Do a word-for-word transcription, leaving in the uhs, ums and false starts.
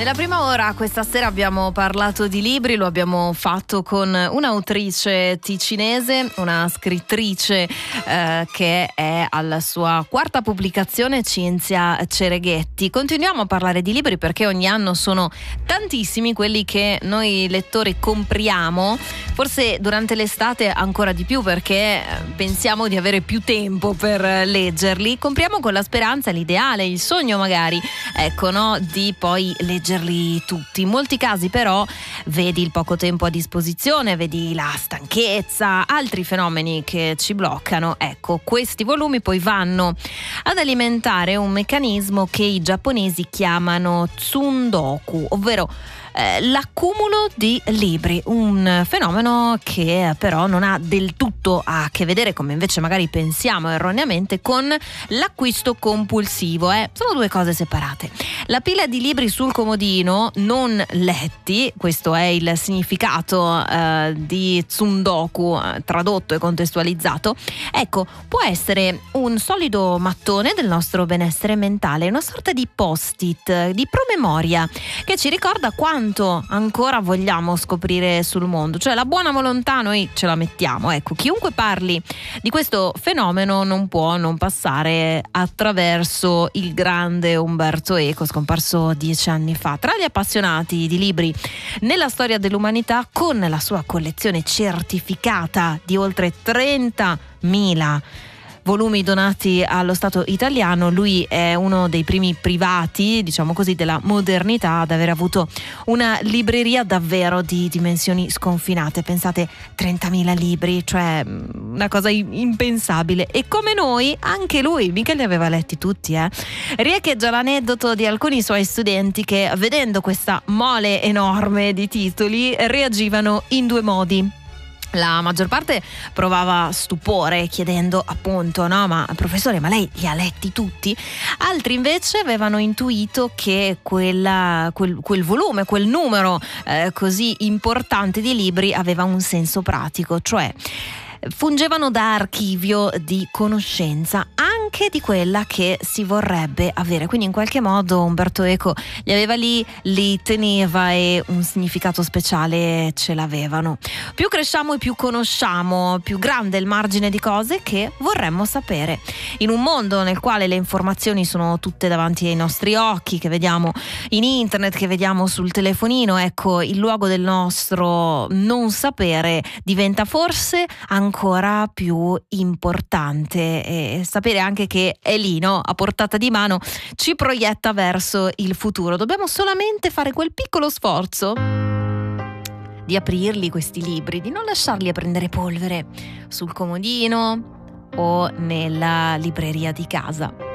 Nella prima ora questa sera abbiamo parlato di libri, lo abbiamo fatto con un'autrice ticinese, una scrittrice eh, che è alla sua quarta pubblicazione, Cinzia Cereghetti. Continuiamo a parlare di libri perché ogni anno sono tantissimi quelli che noi lettori compriamo, forse durante l'estate ancora di più perché pensiamo di avere più tempo per leggerli. Compriamo con la speranza, l'ideale, il sogno magari, ecco, no, di poi leggerli tutti. In molti casi però vedi il poco tempo a disposizione, vedi la stanchezza, altri fenomeni che ci bloccano. Ecco, questi volumi poi vanno ad alimentare un meccanismo che i giapponesi chiamano tsundoku, ovvero Eh, l'accumulo di libri, un fenomeno che però non ha del tutto a che vedere, come invece magari pensiamo erroneamente, con l'acquisto compulsivo. Eh. Sono due cose separate. La pila di libri sul comodino non letti, questo è il significato eh, di tsundoku eh, tradotto e contestualizzato, ecco, può essere un solido mattone del nostro benessere mentale, una sorta di post-it, di promemoria che ci ricorda quanto ancora vogliamo scoprire sul mondo, cioè la buona volontà noi ce la mettiamo. Ecco, chiunque parli di questo fenomeno non può non passare attraverso il grande Umberto Eco, scomparso dieci anni fa. Tra gli appassionati di libri nella storia dell'umanità, con la sua collezione certificata di oltre trentamila volumi donati allo Stato italiano, lui è uno dei primi privati, diciamo così, della modernità ad aver avuto una libreria davvero di dimensioni sconfinate. Pensate, trentamila libri, cioè una cosa impensabile. E come noi, anche lui mica li aveva letti tutti, eh. Riecheggia l'aneddoto di alcuni suoi studenti che, vedendo questa mole enorme di titoli, reagivano in due modi. La maggior parte provava stupore, chiedendo appunto: no, ma professore, ma lei li ha letti tutti? Altri invece avevano intuito che quella, quel, quel volume, quel numero eh, così importante di libri aveva un senso pratico, cioè fungevano da archivio di conoscenza, anche di quella che si vorrebbe avere. Quindi in qualche modo Umberto Eco li aveva lì, li teneva, e un significato speciale ce l'avevano. Più cresciamo e più conosciamo, più grande è il margine di cose che vorremmo sapere. In un mondo nel quale le informazioni sono tutte davanti ai nostri occhi, che vediamo in internet, che vediamo sul telefonino, ecco, il luogo del nostro non sapere diventa forse ancora ancora più importante, e sapere anche che è lì, no? A portata di mano, ci proietta verso il futuro. Dobbiamo solamente fare quel piccolo sforzo di aprirli, questi libri, di non lasciarli a prendere polvere sul comodino o nella libreria di casa.